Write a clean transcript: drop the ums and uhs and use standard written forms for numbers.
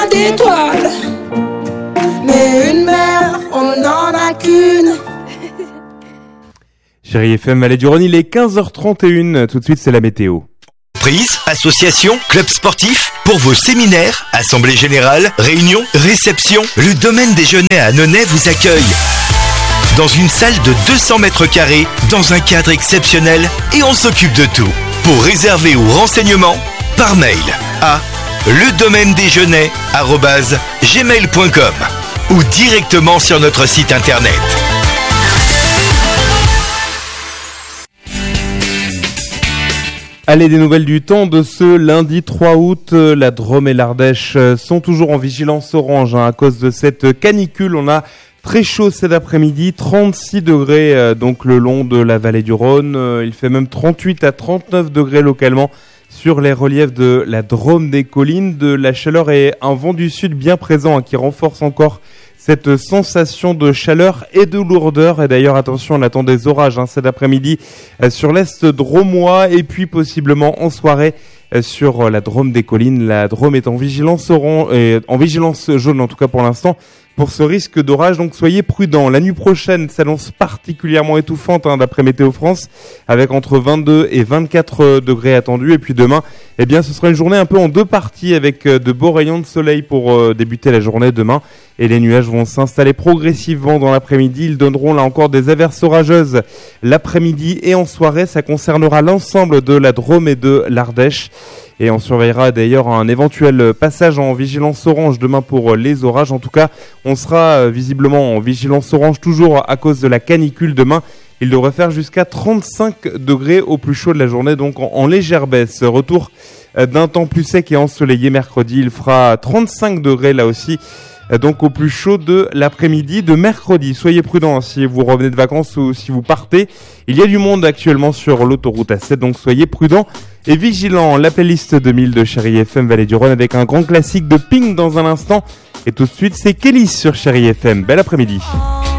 d'étoiles, mais une mer, on n'en a qu'une. Chérie FM, Vallée du Rhône, il est 15h31. Tout de suite, c'est la météo. Entreprises, associations, clubs sportifs, pour vos séminaires, assemblées générales, réunions, réceptions, le domaine Déjeuner à Annonay vous accueille. Dans une salle de 200 mètres carrés, dans un cadre exceptionnel, et on s'occupe de tout. Pour réserver ou renseignements, par mail à ledomainedesjeunet@gmail.com ou directement sur notre site internet. Allez, des nouvelles du temps de ce lundi 3 août. La Drôme et l'Ardèche sont toujours en vigilance orange à cause de cette canicule. On a très chaud cet après-midi, 36 degrés donc le long de la vallée du Rhône. Il fait même 38 à 39 degrés localement sur les reliefs de la Drôme des collines. De la chaleur et un vent du sud bien présent qui renforce encore cette sensation de chaleur et de lourdeur. Et d'ailleurs, attention, on attend des orages cet après-midi sur l'est drômois et puis possiblement en soirée sur la Drôme des collines. La Drôme est en vigilance en vigilance jaune en tout cas pour l'instant pour ce risque d'orage, donc soyez prudents. La nuit prochaine s'annonce particulièrement étouffante d'après Météo France, avec entre 22 et 24 degrés attendus. Et puis demain, eh bien, ce sera une journée un peu en deux parties avec de beaux rayons de soleil pour débuter la journée demain. Et les nuages vont s'installer progressivement dans l'après-midi. Ils donneront là encore des averses orageuses l'après-midi et en soirée. Ça concernera l'ensemble de la Drôme et de l'Ardèche. Et on surveillera d'ailleurs un éventuel passage en vigilance orange demain pour les orages. En tout cas, on sera visiblement en vigilance orange toujours à cause de la canicule demain. Il devrait faire jusqu'à 35 degrés au plus chaud de la journée, donc en légère baisse. Retour d'un temps plus sec et ensoleillé mercredi. Il fera 35 degrés là aussi, donc au plus chaud de l'après-midi de mercredi. Soyez prudents si vous revenez de vacances ou si vous partez. Il y a du monde actuellement sur l'autoroute A7, donc soyez prudents et vigilants. La playlist 2000 de Chérie FM Vallée du Rhône avec un grand classique de Pink dans un instant. Et tout de suite, c'est Kelly sur Chérie FM. Bel après-midi.